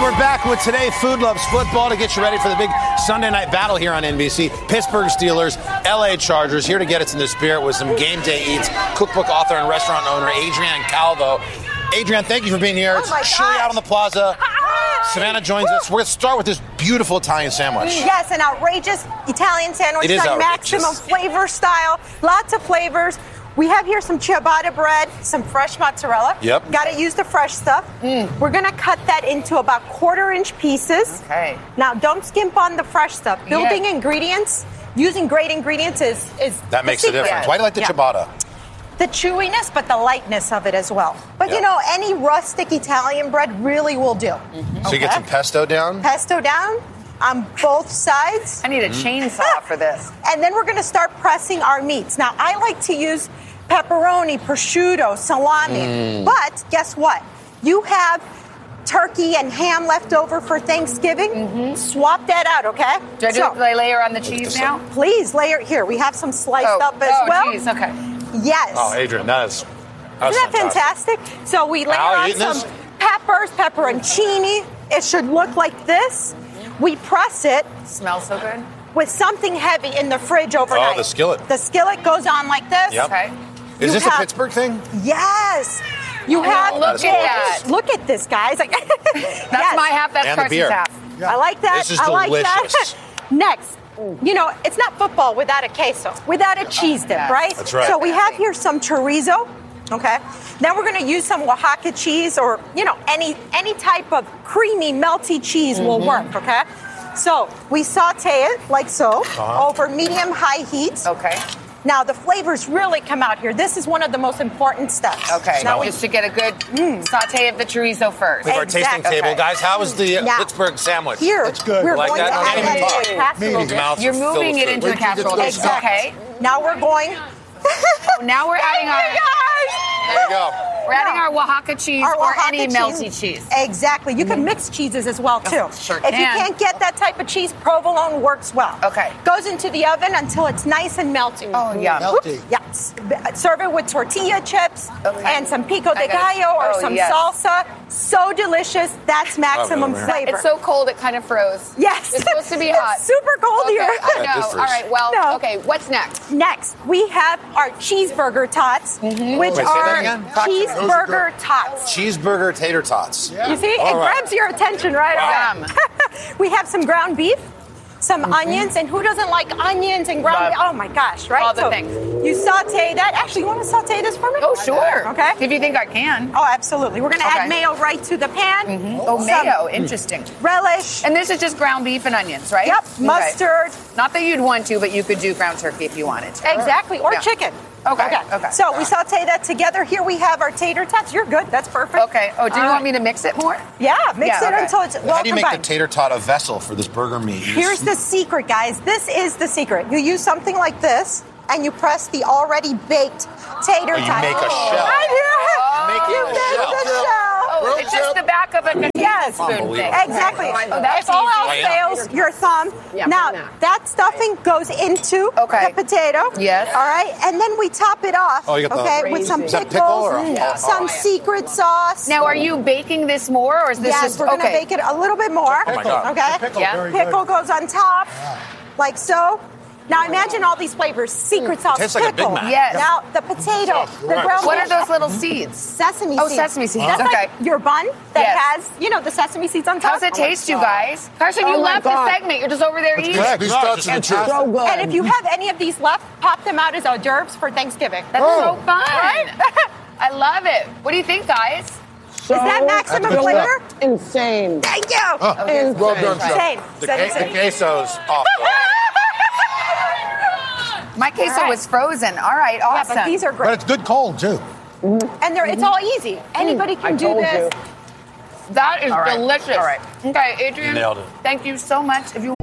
And we're back with Today Food Loves Football to get you ready for the big Sunday night battle here on NBC. Pittsburgh Steelers, LA Chargers, here to get us in the spirit with some game day eats. Cookbook author and restaurant owner Adrienne Calvo. Adrienne, thank you for being here. It's chilly out on the plaza. Savannah joins us. We're going to start with this beautiful Italian sandwich. Yes, an outrageous Italian sandwich. It is done outrageous. Maximum flavor style. Lots of flavors. We have here some ciabatta bread, some fresh mozzarella. Yep. Got to use the fresh stuff. We're going to cut that into about quarter-inch pieces. Okay. Now, don't skimp on the fresh stuff. Building ingredients, using great ingredients is That makes a secret. difference. Why do you like the ciabatta? The chewiness, but the lightness of it as well. But, Yeah. you know, any rustic Italian bread really will do. So you get some pesto down? Pesto down on both sides. I need a chainsaw for this. And then we're going to start pressing our meats. Now, I like to use pepperoni, prosciutto, salami. But guess what? You have turkey and ham left over for Thanksgiving. Swap that out, okay? Do I do the layer on the cheese now? Please layer here. We have some sliced up as well. Cheese. Okay. Yes. Oh, Adrienne, that's Isn't that fantastic? So we layer Al, you on eating some this? peppers, pepperoncini. It should look like this. We press it Smells so good. with something heavy in the fridge overnight. Oh, the skillet. The skillet goes on like this. Yep. Okay. Is You this a have- Pittsburgh thing? Yes. You have look at that. Look at this, guys. That's Yes. my half. That's And the Carson's beer. half. I like that. This is I like delicious. that. Next, you know, it's not football without a queso, without a cheese dip, Yes. right? That's right. So we have here some chorizo. Okay. Then we're going to use some Oaxaca cheese, or you know, any type of creamy, melty cheese will work. Okay. So we saute it like so over medium-high heat. Okay. Now the flavors really come out here. This is one of the most important steps. Okay. Now Just to get a good saute of the chorizo first. We have our tasting Exactly. table. Okay. Guys, how was the Now, Pittsburgh sandwich? Here, It's good. we're Like going that? to I add can't that even to talk. a casserole Meaty. dish. Mouth's You're filled moving with it food. into a casserole dish. Exactly. Okay. Now we're going. Now we're adding our There you go. Oaxaca cheese Our or Oaxaca any melty cheese. Exactly. You can mix cheeses as well too. Sure If you can. can't get that type of cheese, provolone works well. Okay. Goes into the oven until it's nice and melty. Oh, yum. Melty. Yes. Serve it with tortilla chips and some pico de I got it. gallo or Oh, some yes. salsa. So delicious. That's maximum man. flavor. It's so cold it kind of froze. Yes. It's supposed to be It's hot. super cold Okay, here. I Yeah, know. differs. All right, well, No. okay, what's next? Next, we have our cheeseburger tots, which Wait, say that are again? cheeseburger tots. Cheeseburger tater tots. You see, All it right. grabs your attention right away. We have some ground beef, some onions, and who doesn't like onions and ground beef? Oh my gosh, right? All the things. You saute that. Actually, you want to saute this for me? Oh, sure. Okay. If you think I can. Oh, absolutely. We're going to Okay. add mayo right to the pan. Oh, Some mayo. Interesting. relish. And this is just ground beef and onions, right? Yep, Okay. mustard. Not that you'd want to, but you could do ground turkey if you wanted to. Exactly, or Yeah. chicken. Okay. So we saute that together. Here we have our tater tots. You're good. That's perfect. Okay. Oh, do you want me to mix it more? Yeah, mix Yeah, it okay. until it's well How do you make the combined. tater tot a vessel for this burger meat? You Here's just- the secret, guys. This is the secret. You use something like this, and you press the already baked tater Oh, you tot. make a shell. Right here. Make it You a make shell. the shell. Oh, it's just the back of a Yes, spoon thing. exactly. Oh, that's If all else easy. fails, your thumb. Now, that stuffing goes into Okay. the potato. Yes. All right, and then we top it off. Oh, you got the- okay, with some Is that pickles, pickle or- some secret sauce. Now, are you baking this more, or is this Yes, just we're going to okay? bake it a little bit more. Oh my God. Okay. Pickle, Yeah. very good. Pickle goes on top, like so. Now imagine all these flavors: secret sauce, Tastes like a Big pickle. Mac. Yes. Now the potato, the right. ground What are beef, those little seeds? sesame Oh, seeds. sesame seeds. That's Okay. like your bun that Yes. has, you know, the sesame seeds on top. How's it taste, you guys? Carson, you Oh my left God. the segment. You're just over there eating. Good. These tots are the truth. So good. And if you have any of these left, pop them out as hors d'oeuvres for Thanksgiving. That's so fun. Right? I love it. What do you think, guys? Is that maximum That's flavor? Insane. Thank you. Well done, Chef. Same. The, Same, the same. queso's off. My queso All right. was frozen. All right, Yeah, awesome. but these are But great. it's good cold, too. And it's all easy. Anybody can do told this. you. That is All right. delicious. All right. Okay, Adrienne. You nailed it. Thank you so much. If you